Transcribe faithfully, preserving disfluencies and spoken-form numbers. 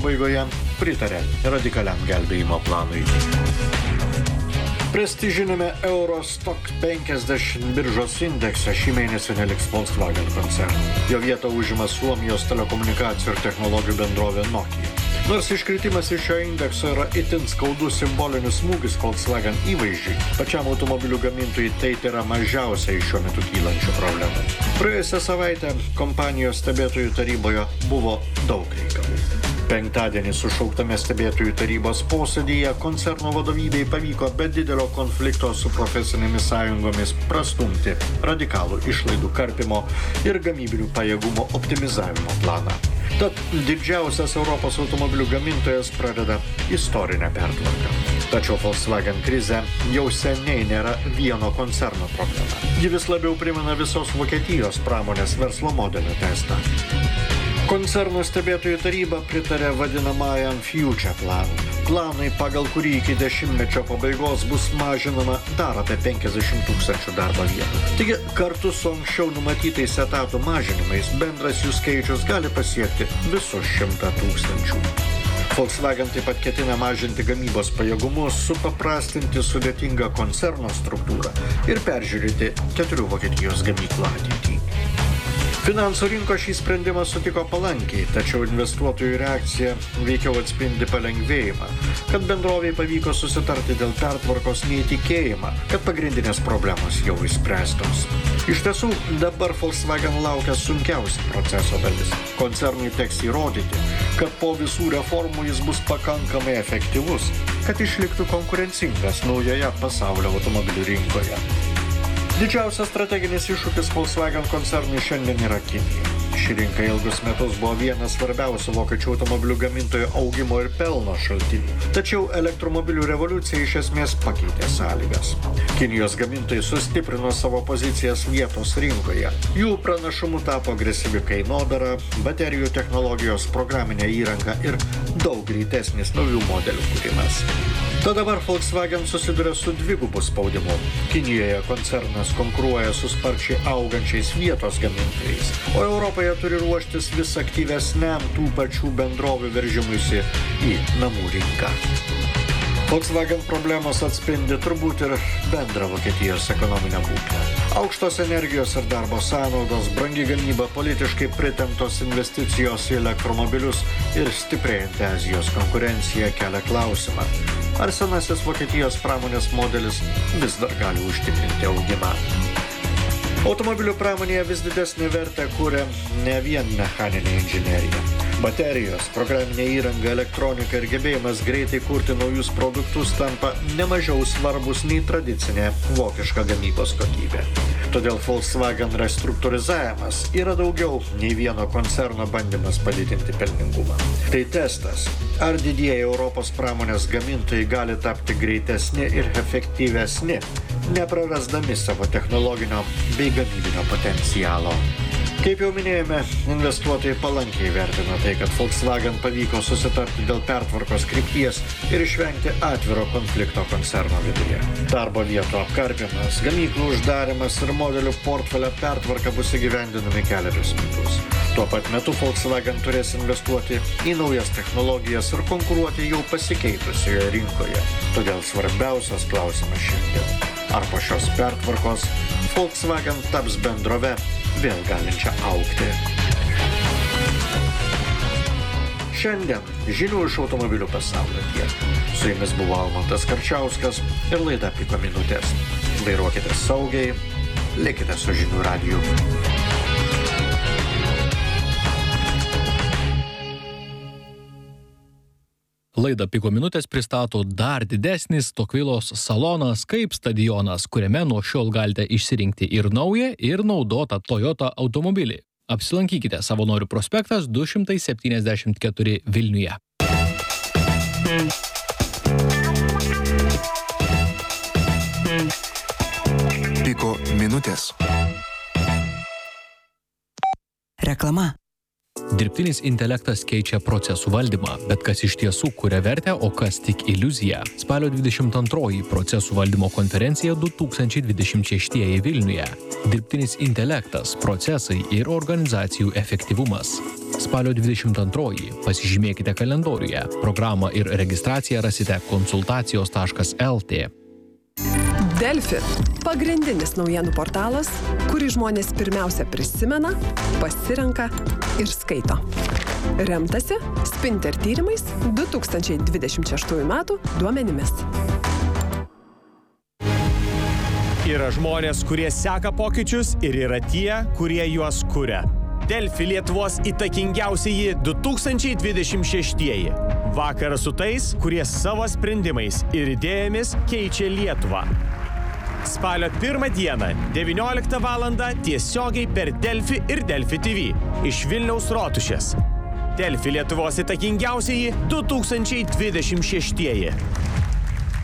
Baigoje pritarė radikaliam gelbėjimo planui. Prestižinėme Eurostock penkiasdešimt biržos indekse šį mėnesį neliks Volkswagen koncerno. Jo vietą užima Suomijos telekomunikacijų ir technologijų bendrovė Nokia. Nors iškritimas iš šio indekso yra itin skaudus simbolinis smūgis Volkswagen įvaizdžiui, pačiam automobilių gamintojui tai yra mažiausiai šiuo metu kylančių problemų. Praėjusią savaitę kompanijos stebėtojų taryboje buvo daug reikalų. Penktadienį sušauktame stebėtojų tarybos posėdyje koncerno vadovybei pavyko be didelio konflikto su profesinėmis sąjungomis prastumti radikalų išlaidų karpimo ir gamybinių pajėgumo optimizavimo planą. Tad didžiausias Europos automobilių gamintojas pradeda istorinę pertvarką. Tačiau Volkswagen krizė jau seniai nėra vieno koncerno problema. Ji vis labiau primena visos Vokietijos pramonės verslo modelio testą. Koncerno stebėtojų taryba pritarė vadinamajam Future Plan. Planai, pagal kurį iki dešimtmečio pabaigos bus mažinama dar apie penkiasdešimt tūkstančių darbo vietų. Taigi, kartu su anksčiau numatytais etatų mažinimais, bendras jų skaičius gali pasiekti visus šimtą tūkstančių. Volkswagen taip pat ketina mažinti gamybos pajėgumus, supaprastinti sudėtingą koncerno struktūrą ir peržiūrėti keturių Vokietijos gamyklų ateitį. Finansų rinko šį sprendimą sutiko palankiai, tačiau investuotojų reakcija veikiau atspindi palengvėjimą, kad bendrovei pavyko susitarti dėl pertvarkos, neįtikėjimą, kad pagrindinės problemos jau išspręstos. Iš tiesų, dabar Volkswagen laukia sunkiausia proceso dalis. Koncernui teks įrodyti, kad po visų reformų jis bus pakankamai efektyvus, kad išliktų konkurencingas naujoje pasaulio automobilių rinkoje. Didžiausias strateginis iššūkis Volkswagen koncernui šiandien yra Kinija. Ši rinka ilgus metus buvo vienas svarbiausių vokiečių automobilių gamintojų augimo ir pelno šaltinių. Tačiau elektromobilių revoliucija iš esmės pakeitė sąlygas. Kinijos gamintojai sustiprino savo pozicijas vietos rinkoje. Jų pranašumu tapo agresyvi kainodara, baterijų technologijos, programinė įranga ir daug greitesnis naujų modelių kūrimas. Tad dabar Volkswagen susiduria su dvigubu spaudimu. Kinijoje koncernas konkuruoja su sparčiai augančiais vietos gamintojais, o Europoje turi ruoštis vis aktyvesniam tų pačių bendrovių veržimuisi į namų rinką. Volkswagen problemos atspindi turbūt ir bendrą Vokietijos ekonominę būklę. Aukštos energijos ir darbo sąnaudos, brangi gamyba, politiškai pritemptos investicijos į elektromobilius ir stiprėjanti Azijos konkurencija kelia klausimą, ar senasis Vokietijos pramonės modelis vis dar gali užtikrinti augimą. Automobilių pramonėje vis didesnį vertę kuria ne vien mechaninė inžinerija. Baterijos, programinė įranga, elektronika ir gebėjimas greitai kurti naujus produktus tampa nemažiau svarbus nei tradicinė vokiška gamybos kokybė. Todėl Volkswagen restruktūrizavimas yra daugiau nei vieno koncerno bandymas padidinti pelningumą. Tai testas, ar didieji Europos pramonės gamintojai gali tapti greitesni ir efektyvesni, neprarasdami savo technologinio bei gamybinio potencialo. Kaip jau minėjome, investuotojai palankiai vertina tai, kad Volkswagen pavyko susitarti dėl pertvarkos krypties ir išvengti atviro konflikto koncerno viduje. Darbo vietų apkarpymas, gamyklų uždarimas ir modelių portfelio pertvarka bus įgyvendinami kelerius metus. Tuo pat metu Volkswagen turės investuoti į naujas technologijas ir konkuruoti jau pasikeitusioje rinkoje. Todėl svarbiausias klausimas šiandien. Ar po šios pertvarkos Volkswagen taps bendrove vėl galinčia augti? Šiandien žinių iš automobilių pasaulio tiek. Su jumis buvo Almantas Karčiauskas ir laida Piko minutės. Vairuokite saugiai, likite su Žinių radiju. Laidą Piko minutės pristato dar didesnis Tokvilos salonas kaip stadionas, kuriame nuo šiol galite išsirinkti ir naują, ir naudotą Toyota automobilį. Apsilankykite Savanorių prospektas du šimtai septyniasdešimt keturi Vilniuje. Piko minutės. Reklama. Dirbtinis intelektas keičia procesų valdymą, bet kas iš tiesų kuria vertę, o kas tik iliuzija. Spalio dvidešimt antroji procesų valdymo konferencija du tūkstančiai dvidešimt šeštieji Vilniuje. Dirbtinis intelektas, procesai ir organizacijų efektyvumas. Spalio dvidešimt antroji. Pasižymėkite kalendoriuje. Programą ir registraciją rasite konsultacijos taškas el tė. Delfi – pagrindinis naujienų portalas, kurį žmonės pirmiausia prisimena, pasirenka ir skaito. Remtasi Spinter tyrimais du tūkstančiai dvidešimt šeštųjų metų duomenimis. Yra žmonės, kurie seka pokyčius ir yra tie, kurie juos kuria. Delfi Lietuvos įtakingiausieji du tūkstančiai dvidešimt šeštieji. Vakaras su tais, kurie savo sprendimais ir idėjomis keičia Lietuvą. Spalio pirmą dieną, devynioliktą valandą tiesiogiai per Delfi ir Delfi T V iš Vilniaus Rotušės. Delfi Lietuvos įtakingiausieji du tūkstančiai dvidešimt šeštieji.